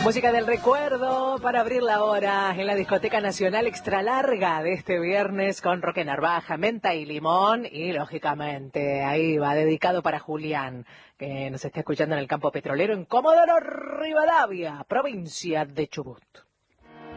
Música del recuerdo para abrir la hora en la Discoteca Nacional Extra Larga de este viernes con Roque Narvaja, menta y limón y lógicamente ahí va dedicado para Julián, que nos está escuchando en el campo petrolero en Comodoro Rivadavia, provincia de Chubut.